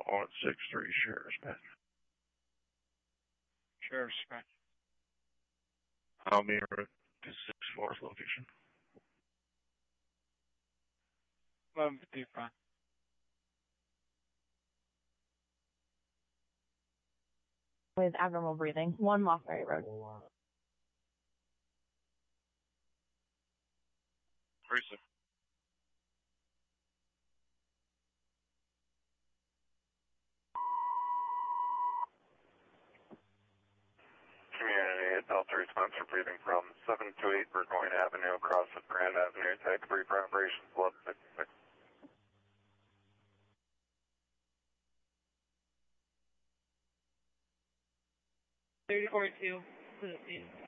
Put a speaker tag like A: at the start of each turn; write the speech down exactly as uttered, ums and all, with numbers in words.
A: on six three Sheriff's Dispatch.
B: Sheriff's Dispatch.
A: I'll be en route to six fourth location.
B: eleven fifty-five.
C: With abnormal breathing. One Moffberry Road.
A: Precinct.
D: Community adult response for breathing from seven two eight Burgoyne Avenue across of Grand Avenue. Tag three for operations, blood six six.
B: thirty forty-two to the scene.